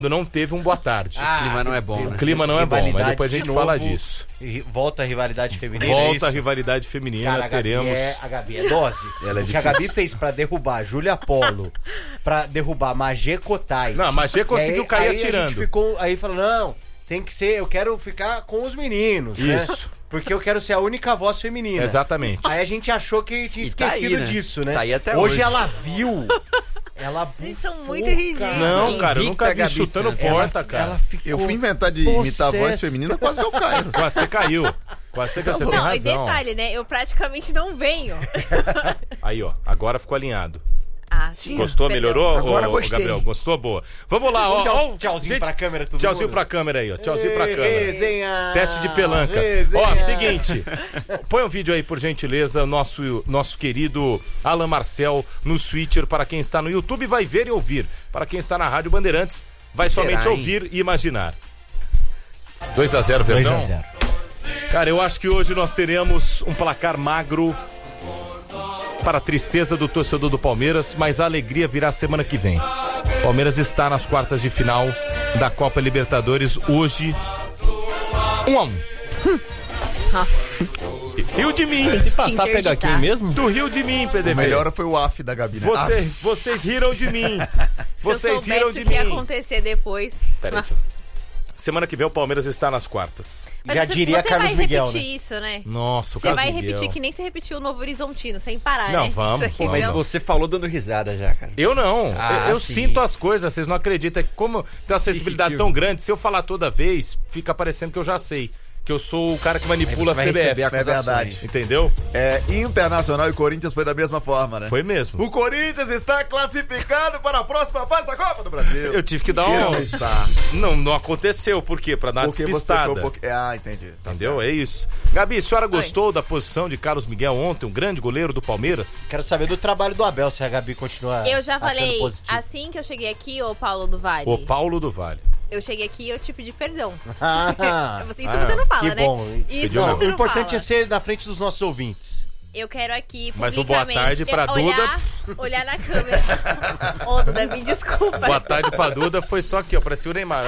não teve um boa tarde. O clima não é bom, né? O clima não é bom, mas depois a gente fala novo, disso. Volta a rivalidade feminina. Volta a rivalidade feminina, Cara, teremos. a Gabi é dose. Ela é o que a Gabi fez pra derrubar a Júlia Polo, pra derrubar Magê Kotai. Não, a Magê conseguiu cair aí atirando. A gente ficou, aí falou, não, tem que ser, eu quero ficar com os meninos, né? Isso. Porque eu quero ser a única voz feminina. Exatamente. Aí a gente achou que tinha esquecido disso, né? Tá aí até hoje. Ela viu. Ela Vocês são muito ridículos. Não, cara, eu nunca vi Gabi chutando Santos. porta, cara. Ela ficou Eu fui inventar de imitar a voz possessa. feminina, quase que eu caio. Quase você caiu. Quase você caiu, você tem Não, e razão. detalhe, né? Eu praticamente não venho. Aí, ó, agora ficou alinhado. Ah, sim. Gostou? Perdão. Melhorou? Agora ô, gostei. Gabriel, gostou? Boa. Vamos lá, ó. Tchauzinho gente, pra câmera, todo Tchauzinho mundo. pra câmera aí, ó. Tchauzinho pra câmera. Resenha. Teste de pelanca. Resenha. Ó, seguinte. Põe um vídeo aí, por gentileza. Nosso querido Alan Marcel no Switcher. Para quem está no YouTube, vai ver e ouvir. Para quem está na Rádio Bandeirantes, vai somente ouvir e imaginar. 2-0, Verdão. 2-0. Cara, eu acho que hoje nós teremos um placar magro para a tristeza do torcedor do Palmeiras, mas a alegria virá semana que vem. Palmeiras está nas quartas de final da Copa Libertadores hoje. 1-1. Riu de mim. Se Passar, pega aqui mesmo? Tu riu de mim, O PDV. melhor foi o AF da Gabi, né? Vocês riram de mim. Se eu Vocês riram soubesse de o que ia mim. acontecer depois. Peraí, semana que vem o Palmeiras está nas quartas. Mas Já diria você Carlos vai Miguel, repetir né? isso, né? Nossa, o Você Carlos vai Miguel. repetir que nem você repetiu o Novo Horizontino, sem parar, Não, né? vamos, Isso aqui, vamos. Mas não. você falou dando risada já, cara. Eu não. Eu sim. sinto as coisas, vocês não acreditam. É que como tem uma sensibilidade tão grande, se eu falar toda vez, fica parecendo que eu já sei. Que eu sou o cara que manipula a Aí você vai CBF. receber acusações. verdade. Entendeu? Internacional e Corinthians foi da mesma forma, né? Foi mesmo. O Corinthians está classificado para a próxima fase da Copa do Brasil. Eu tive que dar E um. não está. Não aconteceu. Por quê? Pra dar uma Porque você despistada. foi um pouquinho... entendi. Tá Entendeu? certo. É isso. Gabi, a senhora gostou da posição de Carlos Miguel ontem, um grande goleiro do Palmeiras? Quero saber do trabalho do Abel, se a Gabi continua. Eu já achando falei, positivo. assim que eu cheguei aqui, ô Paulo do Vale, O Paulo do Vale. eu cheguei aqui e eu te pedi perdão. Ah, Isso você não fala, que né? bom. Isso Não, você o não importante fala. é ser na frente dos nossos ouvintes. Eu quero aqui Mas o publicamente boa tarde pra olhar na câmera. Ô, Duda, me desculpa. Boa tarde pra Duda, foi só aqui, ó. Parecia o Neymar.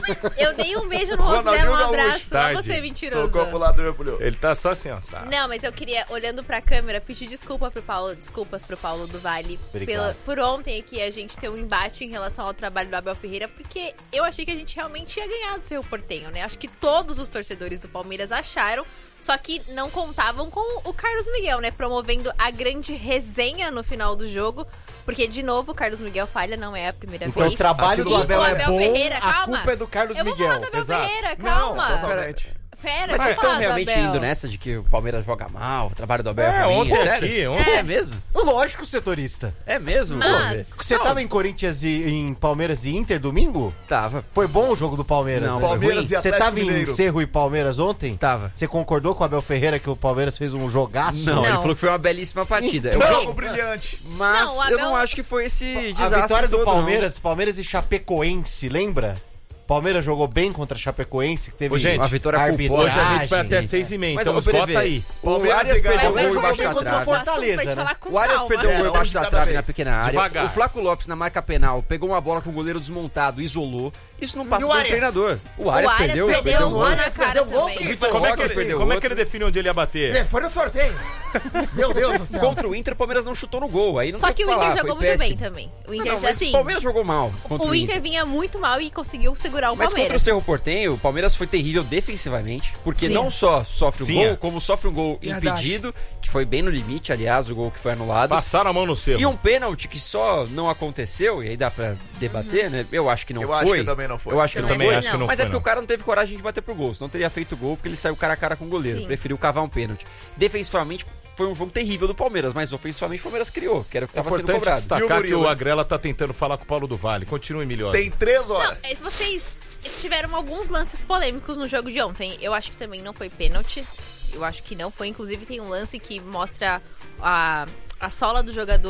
Eu dei um beijo no rosto dela, um Ronaldinho abraço. Gaúcho. Ó, você mentiroso. Tocou pro lado do meu pulhão. Ele tá só assim, ó. Tá. Não, mas eu queria, olhando pra câmera, pedir desculpas pro Paulo do Vale Obrigado. por ontem aqui a gente ter um embate em relação ao trabalho do Abel Ferreira, porque eu achei que a gente realmente ia ganhar do Cerro Porteño, né? Acho que todos os torcedores do Palmeiras acharam, só que não contavam com o Carlos Miguel, né? Promovendo a grande resenha no final do jogo, porque, de novo, o Carlos Miguel falha, não é a primeira Então vez. o trabalho do E Abel o é Abel bom, Ferreira, a calma. culpa é do Carlos Eu vou Miguel. falar do Abel Exato. Ferreira, Não, calma. totalmente. Fera, Mas vocês vamos falar estão do realmente Abel. indo nessa de que o Palmeiras joga mal, o trabalho do Abel é ruim? ontem É sério? aqui, ontem. É mesmo? Lógico, setorista. É mesmo? Mas- Pô, Você tava em Corinthians e em Palmeiras e Inter domingo? Tava. Foi bom o jogo do Palmeiras? Não, né? Palmeiras ruim. e Você Atlético tava em Mineiro. Cerro e Palmeiras ontem? Estava. Você concordou com o Abel Ferreira que o Palmeiras fez um jogaço? Não, ele Não. falou que foi uma belíssima partida. Então, Jogo brilhante. Mas Não, o eu Abel- não acho que foi esse A desastre vitória do todo, Palmeiras, Palmeiras e Chapecoense, lembra? Palmeiras jogou bem contra a Chapecoense, que teve Ô, gente, uma vitória culposa. Hoje a gente vai até arbitragem. 6h30, Mas, então ô, PDV, esgota aí. O Palmeiras Arias e Galo. perdeu um Mas gol jogou embaixo bem da contra o trave. Fortaleza, Assunto pra gente né? falar com O Arias calma. perdeu um gol É, embaixo um da de cada trave vez. na pequena área. Devagar. O Flaco Lopes na marca penal pegou uma bola com o goleiro desmontado, isolou. Isso não passa o pelo Arias? treinador. O O Arias Arias perdeu um gol gol. na cara também. Vitor Como é, Roque que ele, perdeu como é outro. que ele define onde ele ia bater? Foi no sorteio. Meu Deus do céu. Contra o Inter, o Palmeiras não chutou no gol. Aí não Só tem que o falar, Inter jogou foi muito bem péssimo. também. O Inter, Não, mas assim, o Palmeiras jogou mal contra o Inter vinha muito mal e conseguiu segurar o Mas contra o Palmeiras. Cerro Porteño, o Palmeiras foi terrível defensivamente, porque Sim. não só sofre o Sim, gol, é. como sofre um gol Verdade. impedido, que foi bem no limite, aliás, o gol que foi anulado. Passaram a mão no cerro. E um pênalti que só não aconteceu, e aí dá pra debater, né? Eu acho que não Eu foi. acho que também não foi. Eu acho que Eu não também foi. acho que não Mas foi, é porque não. o cara não teve coragem de bater pro gol, senão teria feito gol, porque ele saiu cara a cara com o goleiro. Sim. Preferiu cavar um pênalti. Defensivamente, foi um jogo terrível do Palmeiras, mas ofensivamente o Palmeiras criou, que era o que É estava sendo importante cobrado. E o destacar que Murilo? o Agrela tá tentando falar com o Paulo do Vale. Continue, melhor. Tem 3 Não, horas. vocês tiveram alguns lances polêmicos no jogo de ontem. Eu acho que também não foi pênalti. Eu acho que não foi. Inclusive tem um lance que mostra a sola do jogador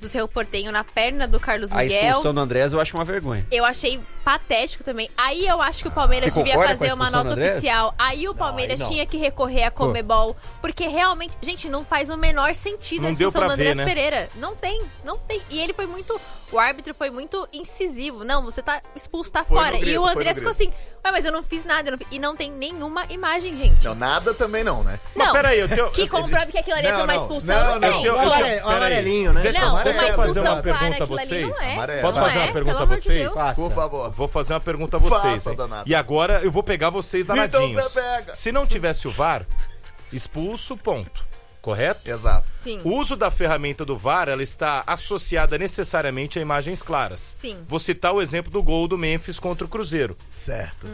do Cerro Porteño na perna do Carlos A Miguel. expulsão do Andrés eu acho uma vergonha. Eu achei patético também. Aí eu acho que o Palmeiras Você devia concorda com fazer a uma expulsão do nota Andrés? oficial. Aí o Palmeiras aí não. tinha que recorrer a Conmebol. Porque realmente, gente, não faz o menor sentido Não a deu expulsão pra do Andrés ver, né? Pereira. Não tem. E ele foi muito... O árbitro foi muito incisivo. Não, você tá expulso, tá Foi no fora. grito, E o foi no Andrés ficou grito. assim, ué, mas eu não fiz nada. E não tem nenhuma imagem, gente. Não, nada também não, né? Mas Não, peraí, eu tenho... que comprove que aquilo ali é Não, pra uma não. expulsão, não Não, tem. eu- O peraí. amarelinho, né? Deixa, Não, deixa uma eu fazer expulsão uma clara, pergunta a aquilo ali vocês. não é. Amarelo. Posso Não fazer uma é, pergunta pelo a amor de vocês? Deus. Faça. Por favor. Vou fazer uma pergunta a vocês. Faça, hein? danado. E agora eu vou pegar vocês danadinhos. Então você pega. Se não tivesse o VAR, expulso, ponto. Correto? Exato. Sim. O uso da ferramenta do VAR, ela está associada necessariamente a imagens claras. Sim. Vou citar o exemplo do gol do Memphis contra o Cruzeiro. Certo.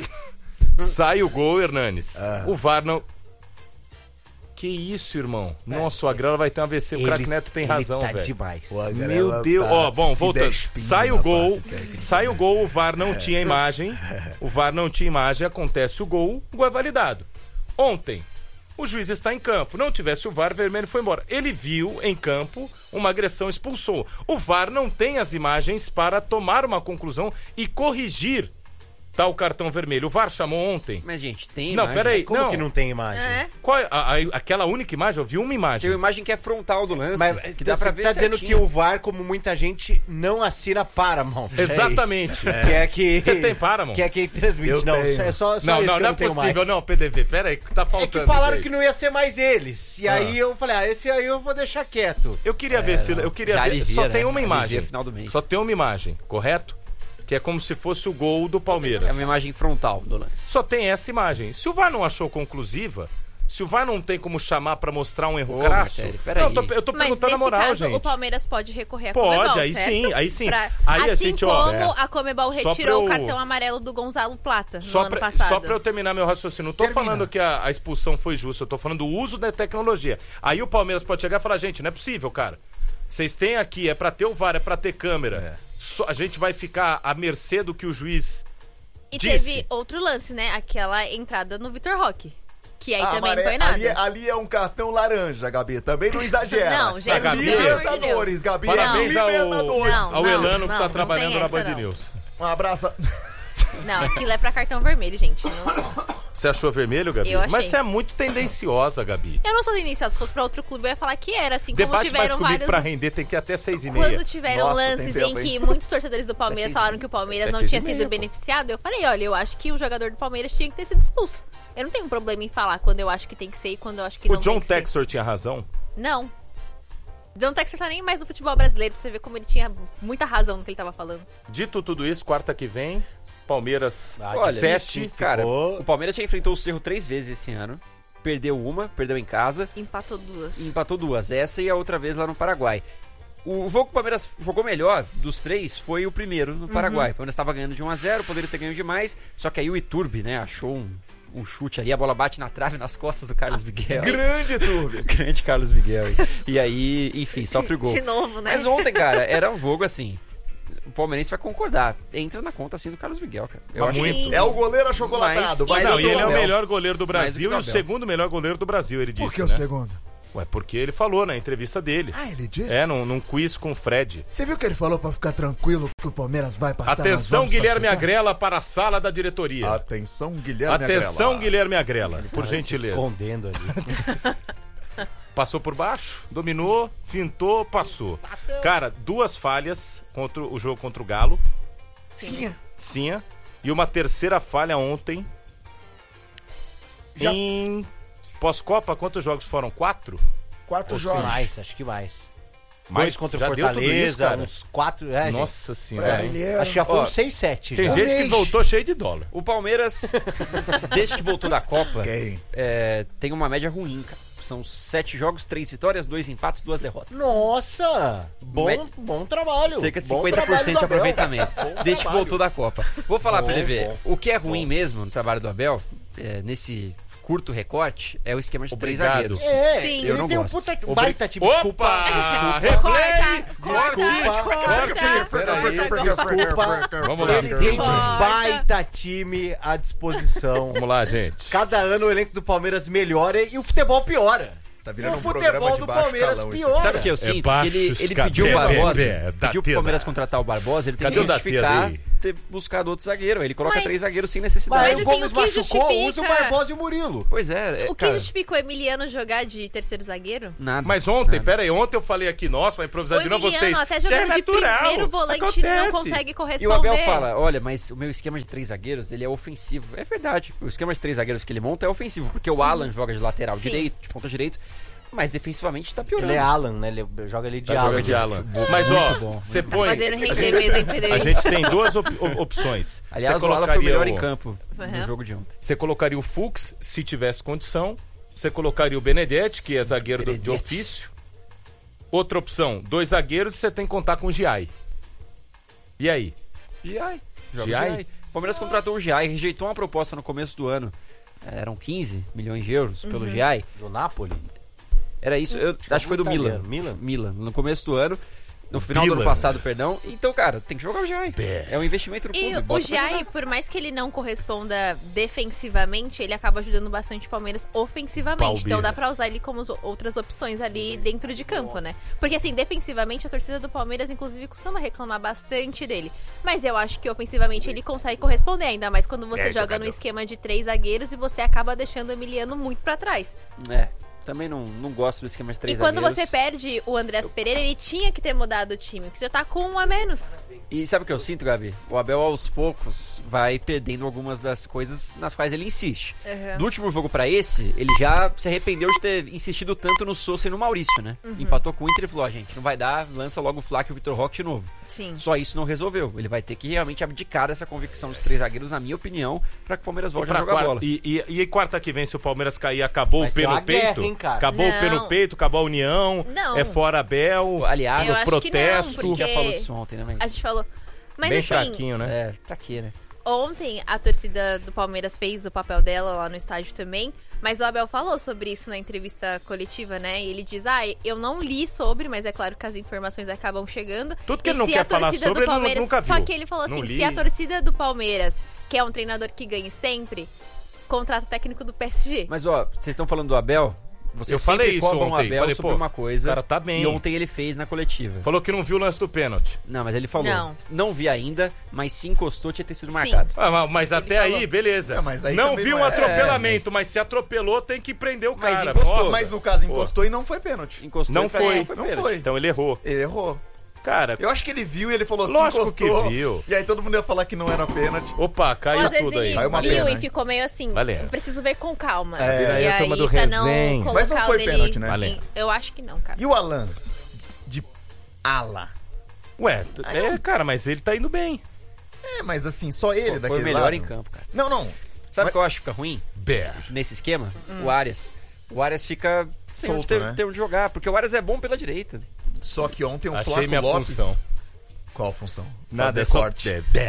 Sai o gol, Hernanes. Ah. O VAR não... Que isso, irmão? Nossa, o Agrela vai ter um AVC. O craque Neto tem razão, tá velho. demais. Pô, a Meu Agrela Deus. tá Ó, bom, se voltando. despindo Sai o na gol. parte técnica. Sai o gol, o VAR não tinha imagem. O VAR não tinha imagem, acontece o gol é validado. Ontem, o juiz está em campo. Não tivesse o VAR, vermelho foi embora. Ele viu em campo uma agressão, expulsou. O VAR não tem as imagens para tomar uma conclusão e corrigir tal cartão vermelho. O VAR chamou ontem. Mas, gente, tem Não, imagem. peraí. Como que não tem imagem? É. Qual é aquela única imagem? Eu vi uma imagem. Tem uma imagem que é frontal do lance, Mas que dá você pra ver tá dizendo certinho. que o VAR, como muita gente, não assina Paramount. Exatamente. Você tem Paramount? Que é quem transmite. Eu não, tenho. é só Não, isso não, que eu não é não tenho possível, mais. não, PDV. Pera aí, tá É faltando. que falaram gente. que não ia ser mais eles. E aí eu falei, esse aí eu vou deixar quieto. Eu queria ver se. Eu queria Já ver. alivia, Só né? tem uma Alivia imagem. final do mês. Só tem uma imagem, correto? Que é como se fosse o gol do Palmeiras. É uma imagem frontal do lance. Só tem essa imagem. Se o VAR não achou conclusiva, se o VAR não tem como chamar pra mostrar um erro Ô, crasso. Martelli, peraí. Não, eu tô Mas perguntando nesse a moral, caso, gente. o Palmeiras pode recorrer a Pode, Conmebol, aí certo? sim, aí sim. Pra- Aí a assim gente, ó, como a Conmebol Só retirou pra o eu- cartão amarelo do Gonzalo Plata no Só ano pra, passado. só pra eu terminar meu raciocínio, não tô falando que a expulsão foi justa, eu tô falando do uso da tecnologia. Aí o Palmeiras pode chegar e falar, gente, não é possível, cara. Vocês têm aqui, é pra ter o VAR, é pra ter câmera. A gente vai ficar à mercê do que o juiz E disse. teve outro lance, né? Aquela entrada no Vitor Roque. Que aí Ah, também amare- não foi nada. ali é um cartão laranja, Gabi. Também não exagera. Não, gente, É Gabi, pelo amor de Libertadores, Deus. Gabi. Parabéns é ao, Libertadores. Não, ao Elano que não, tá não trabalhando tem na essa, Band não. News. Um abraço. Não, aquilo é pra cartão vermelho, gente. Não- Você achou vermelho, Gabi? Eu achei. Mas você é muito tendenciosa, Gabi. Eu não sou tendenciosa. Se fosse pra outro clube, eu ia falar que era. Assim como Debate mais tiveram comigo vários... pra render tem que ir até 6h30. Quando tiveram Nossa, lances tem em tempo, que hein? muitos torcedores do Palmeiras falaram que o Palmeiras É não 6h30, tinha sido pô. beneficiado, eu falei, olha, eu acho que o jogador do Palmeiras tinha que ter sido expulso. Eu não tenho problema em falar quando eu acho que tem que ser e quando eu acho que O não John tem que ser. Textor tinha razão? Não. John Textor tá nem mais no futebol brasileiro, pra você ver como ele tinha muita razão no que ele tava falando. Dito tudo isso, quarta que vem, Palmeiras Olha, 7. Cara, ficou- o Palmeiras já enfrentou o Cerro 3 vezes esse ano. Perdeu uma, perdeu em casa Empatou duas. e empatou duas. Essa e a outra vez lá no Paraguai. O jogo que o Palmeiras jogou melhor dos três foi o primeiro no Paraguai. O Palmeiras estava ganhando de 1-0, poderia ter ganho demais. Só que aí o Iturbe, né, achou um chute ali, a bola bate na trave nas costas do Carlos Miguel. Grande turma. Grande Carlos Miguel. E aí, enfim, sofre o gol. De novo, né? Mas ontem, cara, era um jogo assim. O palmeirense vai concordar. Entra na conta assim do Carlos Miguel, cara. Eu acho muito. que É o goleiro achocolatado. Mas- Mas Não, do e ele é o Abel. melhor goleiro do Mais do Brasil que e o o Abel. segundo melhor goleiro do Brasil, ele disse, Por que o né? segundo? Ué, porque ele falou na entrevista dele. Ah, ele disse? É, num quiz com o Fred. Você viu que ele falou pra ficar tranquilo que o Palmeiras vai passar? Atenção, Guilherme Agrela, para a sala da diretoria. Atenção, Guilherme Atenção, Agrela. Guilherme Agrela, por Se gentileza. escondendo ali. Passou por baixo, dominou, fintou, passou. Cara, 2 falhas contra o jogo contra o Galo. Sim. E uma terceira falha ontem. Já- Em pós-Copa, quantos jogos foram? 4? 4 Ou jogos. Mais, acho que mais. Mais? 2 contra o Já deu tudo Fortaleza, isso, cara? uns 4. É, gente. Nossa senhora. hein? Brasileiro. Acho que já foi Ó, uns 6, 7. Tem já. gente que mês. voltou cheio de dólar. O Palmeiras, desde que voltou da Copa, Quem? tem uma média ruim, cara. São 7 jogos, 3 vitórias, 2 empates, 2 derrotas. Nossa! Bom, Mas- bom trabalho. Cerca de Bom 50% trabalho de do Abel. aproveitamento. Desde que trabalho. voltou da Copa. Vou falar Bom, pra ele ver. bom. O que é ruim mesmo no trabalho do Abel, nesse curto recorte, é o esquema de 3 Obrigado. zagueiros. É, Sim. ele Eu não tem um gosto. puta baita time. Desculpa. Opa! Desculpa. Vamos lá. Ele tem de Corta. baita time à disposição. Vamos lá, gente. Cada ano o elenco do Palmeiras melhora e o futebol piora. Tá virando O um programa futebol de do baixo Palmeiras calão. piora. Sabe o que eu sinto? Que baixo ele pediu o escabelo. Barbosa, Da pediu pro tela. Palmeiras contratar o Barbosa, ele Cadê precisa o da justificar tela ter buscado outro zagueiro. Ele coloca Mas- 3 zagueiros sem necessidade. Mas Mas o assim, Gomes o que machucou, justifica- usa o Barbosa e o Murilo. Pois é, O que cara, justifica o Emiliano jogar de terceiro zagueiro? nada. Mas ontem, nada. peraí, ontem eu falei aqui, nossa, vai improvisar O de novo Emiliano, vocês. até Já é jogando de natural, primeiro volante, não acontece. consegue corresponder. E o Abel fala, olha, mas o meu esquema de 3 zagueiros, ele é ofensivo. É verdade, o esquema de 3 zagueiros que ele monta é ofensivo, porque o Alan joga de lateral Sim. direito, de ponta direito, mas defensivamente tá piorando. Ele é Alan, né? Ele joga ali de Tá Alan. jogando de Alan. Mas ó, bom. você Tá põe. fazendo a render gente- mesmo, hein, Pedro? A gente tem duas opções. Aliás, Você o Alan foi o melhor em o- campo Uhum. no jogo de ontem. Você colocaria o Fux, se tivesse condição. Você colocaria o Benedetti, que é zagueiro de Benedetti. ofício. Outra opção, 2 zagueiros e você tem que contar com o Giai. E aí? Giai. Joga Giai? Giai. O Palmeiras contratou o Giai, rejeitou uma proposta no começo do ano. Eram 15 milhões de euros pelo Giai. Do Napoli. Era isso, eu acho que foi do Milan. italiano. Milan, no começo do ano. No final do Milan. ano passado, perdão. Então, cara, tem que jogar o Giai. É um investimento no E clube. o bota pra Giai, jogar. por mais que ele não corresponda defensivamente, ele acaba ajudando bastante o Palmeiras ofensivamente. Palmeiras. Então dá pra usar ele como outras opções ali dentro de campo, né? Porque assim, defensivamente a torcida do Palmeiras, inclusive, costuma reclamar bastante dele. Mas eu acho que ofensivamente ele consegue corresponder, ainda mais quando você joga no esquema de 3 zagueiros e você acaba deixando o Emiliano muito pra trás. É, também não gosto do esquema de 3 E quando zagueiros. você perde o Andrés Pereira, ele tinha que ter mudado o time, que já tá com 1 a menos. E sabe o que eu sinto, Gabi? O Abel, aos poucos, vai perdendo algumas das coisas nas quais ele insiste. Uhum. Do último jogo pra esse, ele já se arrependeu de ter insistido tanto no Sousa e no Maurício, né? Empatou com o Inter e falou, gente, não vai dar, lança logo o Flá e o Vitor Roque de novo. Sim. Só isso não resolveu. Ele vai ter que realmente abdicar dessa convicção dos 3 zagueiros, na minha opinião, pra que o Palmeiras volte a Pra jogar quarta- bola. E quarta que vem, se o Palmeiras cair, acabou Vai o ser pé uma no peito? guerra, hein, cara? Acabou o pé no Não. peito, acabou a união. Não. É fora Abel. Aliás, Eu o acho que não, protesto. a gente já porque falou disso ontem, né? Mas... a gente falou. Mas Bem assim, fraquinho, né? É, pra quê, né? ontem a torcida do Palmeiras fez o papel dela lá no estádio também, mas o Abel falou sobre isso na entrevista coletiva, né? E ele diz, eu não li sobre, mas é claro que as informações acabam chegando. Tudo que E ele não se quer a falar torcida sobre, do ele Palmeiras... nunca viu. Só que ele falou Não assim, li. se a torcida do Palmeiras quer um treinador que ganhe sempre, contrata o técnico do PSG. Mas, ó, vocês estão falando do Abel? Vocês Eu falei sempre isso cobram o ontem, Abel falei, sobre pô, uma coisa. o cara tá bem. E ontem ele fez na coletiva. Falou que não viu o lance do pênalti. Não, mas ele falou. Não. Vi ainda, mas se encostou, tinha ter sido Sim. marcado. Mas Ele até falou. aí, beleza. Não, mas aí não também viu não um é- atropelamento, mas- mas se atropelou, tem que prender o Mas cara. encostou. Nossa. Mas no caso encostou e não foi pênalti. Encostou Não e foi. Não pênalti. foi. Então ele errou. Ele errou. Cara, Eu acho que ele viu e ele falou assim, Lógico encostou. que viu. E aí todo mundo ia falar que não era pênalti. opa, Ou caiu às vezes tudo aí. ele Caiu uma viu pena, e hein? ficou meio assim, Valendo. preciso ver com calma. É. Aí E a turma do pra não resenha. colocar Mas não foi o dele pênalti, né? Valendo. Eu acho que não, cara. E o Alan? De ala. Ué, cara, mas ele tá indo bem. É, mas assim, só ele Foi daquele o melhor lado. em campo, cara. Não, não. Sabe o Mas- que eu acho que fica ruim Bear. nesse esquema? O Arias. O Arias fica sem Solto, onde ter, né? ter onde jogar, porque o Arias é bom pela direita. Só que ontem o Achei Flávio minha Lopes... função. Qual a função? Nada, Fazer é só... corte.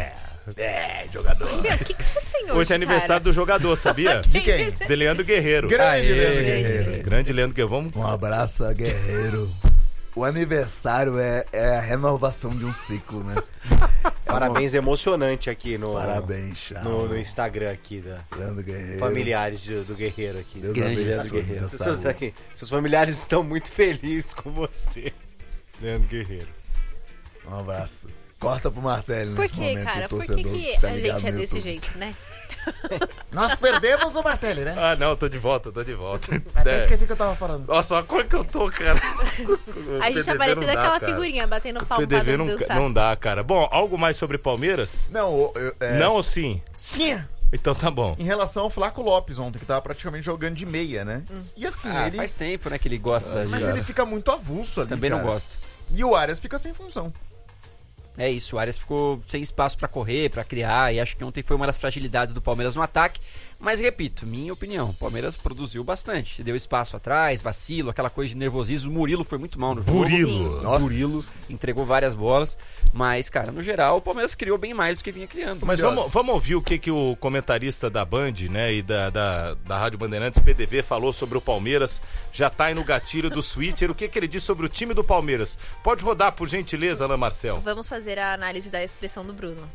É. Jogador. Meu, o que você tem hoje, Hoje é aniversário do jogador, sabia? De quem? De Leandro Guerreiro. Grande Aê. Leandro Guerreiro. Grande Leandro Guerreiro. Vamos... Um abraço a Guerreiro. O aniversário é a renovação de um ciclo, né? Parabéns emocionante aqui no, Parabéns, Chá. no Instagram aqui da Leandro Guerreiro. familiares do Guerreiro aqui. Deus Grande abençoe Leandro Guerreiro. muita Seus, saúde. aqui, seus familiares estão muito felizes com você, Leandro Guerreiro. Um abraço. Corta pro Martelli Por nesse que, momento, cara? o Por torcedor que tá a ligado gente é no desse YouTube. jeito, né? Nós perdemos o Martelli, né? Ah, não, tô de volta. Até É. esqueci o que eu tava falando. Nossa, olha a cor que eu tô, cara. A gente tá parecendo aquela figurinha, batendo palma pra PDV não, dançar. não dá, cara. Bom, algo mais sobre Palmeiras? Não, Não ou sim? Sim. Então tá bom. Em relação ao Flaco Lopes ontem, que tava praticamente jogando de meia, né? E assim, ele... Faz tempo, né, que ele gosta Mas de... ele fica muito avulso ali, Também cara. não gosto. E o Arias fica sem função. É isso, o Arias ficou sem espaço pra correr, pra criar, e acho que ontem foi uma das fragilidades do Palmeiras no ataque. Mas repito, minha opinião, o Palmeiras produziu bastante, deu espaço atrás, vacilo, aquela coisa de nervosismo. O Murilo foi muito mal no jogo. Murilo. Nossa. Murilo entregou várias bolas, mas, cara, no geral, o Palmeiras criou bem mais do que vinha criando. Mas vamos ouvir o que o comentarista da Band, né, e da Rádio Bandeirantes, PDV, falou sobre o Palmeiras. Já tá aí no gatilho do Switcher. O que ele disse sobre o time do Palmeiras? Pode rodar, por gentileza, Ana Marcel. Vamos fazer a análise da expressão do Bruno.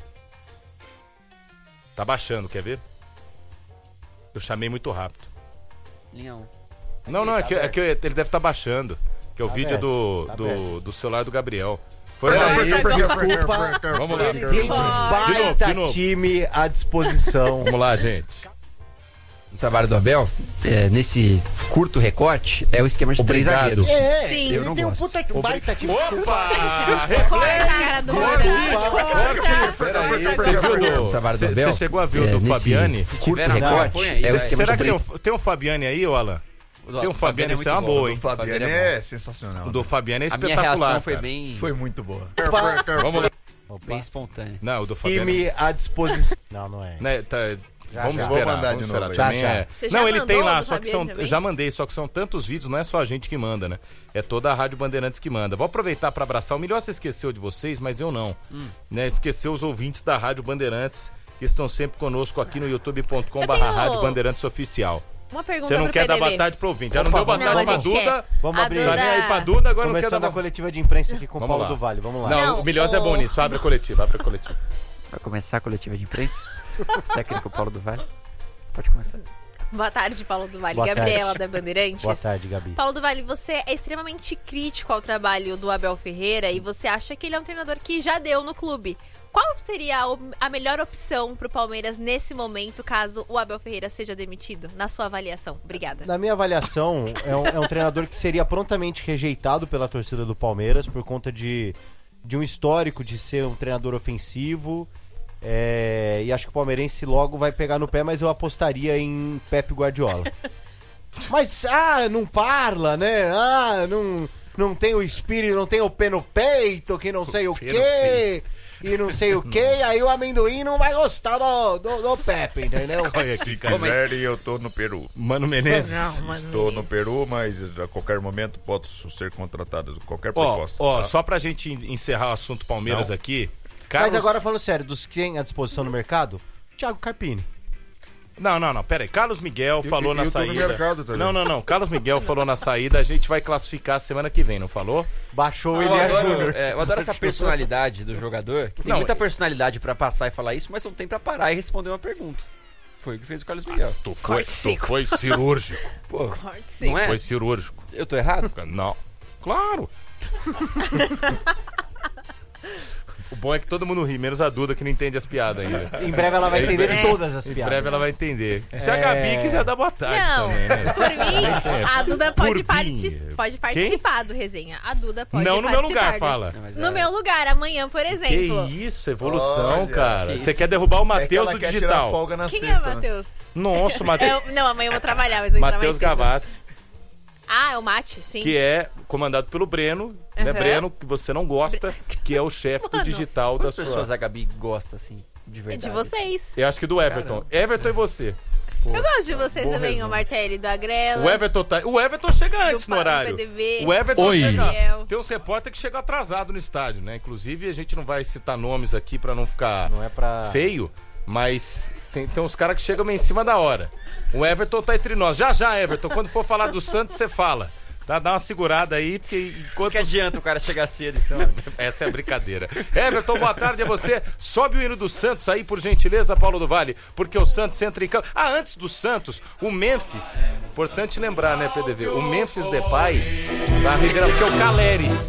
Tá baixando, quer ver? Eu chamei muito rápido. Linha 1. Não, é que ele deve estar baixando. Que é o vídeo do celular do Gabriel. Foi mal. Desculpa. Vamos lá. Gente, baita de novo. time à disposição. Vamos lá, gente. O trabalho do Abel, nesse curto recorte, é o esquema de 3 Obrigado. zagueiros. Sim. Ele tem um puta baita time. Opa! Corta a cara do Peraí, você viu O trabalho do Abel, Você chegou a ver o do nesse Fabiani? curto recorte, é o esquema Será de que 3... tem um Fabiani aí, ô Alan? Tem um Fabiani, isso é uma boa, O hein? do Fabiano é sensacional. O do Fabiani é A minha espetacular, reação foi cara. bem, Foi muito boa. Vamos lá. bem espontânea. Não, o do Fabiani... Time à disposição. Não é. Né, tá, vamos já. esperar. Vou mandar vamos de novo esperar. aí. Também Já. é. Você já Não, ele tem mandou lá, do só que Fabiano são. também? Já mandei, só que são tantos vídeos, não é só a gente que manda, né? É toda a Rádio Bandeirantes que manda. Vou aproveitar para abraçar. O melhor você esqueceu de vocês, mas eu não. Né? Esqueceu os ouvintes da Rádio Bandeirantes, que estão sempre conosco aqui no youtube.com/Rádio Bandeirantes Oficial. Uma pergunta Você não pro quer dar PDV. boa tarde pro ouvinte. Já não deu boa Não, tarde a pra gente Duda. quer. Vamos A abrir. Tá Duda- nem aí pra Duda, agora não quer Começando dar a boa... coletiva de imprensa aqui com o Vamos Paulo lá. do Vale. Vamos lá. Não, Não, o Milhosa é o- bom nisso. Abre a coletiva, abre a coletiva. Vai começar a coletiva de imprensa? Técnico Paulo do Vale. Pode começar. Boa tarde, Paulo do Vale. Boa Gabriela, tarde. da Bandeirantes. Boa tarde, Gabi. Paulo do Vale, você é extremamente crítico ao trabalho do Abel Ferreira e você acha que ele é um treinador que já deu no clube. Qual seria a melhor opção pro Palmeiras nesse momento, caso o Abel Ferreira seja demitido, na sua avaliação? Obrigada. Na minha avaliação, é um treinador que seria prontamente rejeitado pela torcida do Palmeiras por conta de um histórico de ser um treinador ofensivo. E acho que o palmeirense logo vai pegar no pé, mas eu apostaria em Pep Guardiola. Mas, não parla, né? Não tem o espírito, não tem o pé no peito, que não sei o quê. E não sei o quê, aí o amendoim não vai gostar do Pepe, entendeu? Olha aqui, Se cara. quiserem, eu tô no Peru. Mano Menezes. Estou no Peru, mas a qualquer momento posso ser contratado de qualquer proposta. tá? Só pra gente encerrar o assunto Palmeiras Não. aqui. Mas agora, falando sério, dos que tem à disposição no mercado, Thiago Carpini. Não, pera aí. Carlos Miguel falou na eu tô no saída. mercado também. Não. Carlos Miguel falou na saída, a gente vai classificar semana que vem, não falou? Baixou o Elias Júnior. Eu adoro essa personalidade do jogador, que tem Não, muita personalidade pra passar e falar isso, mas não tem pra parar e responder uma pergunta. Foi o que fez o Carlos Miguel. Tu Corte seco. foi cirúrgico. Pô, Corte seco. não é? Foi cirúrgico. Eu tô errado? Não. Claro. O bom é que todo mundo ri, menos a Duda que não entende as piadas ainda. Em breve ela vai entender É. todas as Em piadas. breve ela vai entender. Se a Gabi quiser dar boa tarde Não, também, né? por mim, a Duda pode, Por mim. pode participar do resenha. A Duda pode Não no participar. meu lugar, fala. Não, mas No meu lugar, amanhã, por Que exemplo. isso, evolução, Olha, cara. que Você isso. quer derrubar o É que Matheus ela do quer tirar digital. folga na Quem sexta, é o né? Matheus? Nossa, Matheus. Não, amanhã eu vou trabalhar, mas vou entrar mais Matheus cedo. Gavassi, Ah, é o Mate, sim. que é comandado pelo Breno, né? Aham. Breno, que você não gosta, que é o chefe do digital da Quantas pessoas sua... a Gabi gosta, assim, de É verdade? de vocês. Eu acho que do Everton. Everton e você. Eu gosto de vocês bom também, resumo. o Martelli, do Agrela. O Everton chega antes no do horário. PDV. O Everton Oi. chega. Gabriel. Tem uns repórteres que chegam atrasado no estádio, né? Inclusive, a gente não vai citar nomes aqui pra não ficar Não é pra... feio, mas tem uns caras que chegam meio em cima da hora. O Everton tá entre nós. Já, Everton, quando for falar do Santos, você fala. Tá? Dá uma segurada aí, porque enquanto... Que adianta o cara chegar cedo, então? Essa é a brincadeira. Everton, boa tarde a você. Sobe o hino do Santos aí, por gentileza, Paulo do Vale, porque o Santos entra em campo. Antes do Santos, o Memphis. Importante lembrar, né, PDV? O Memphis Depay tá revirando, porque o Caleri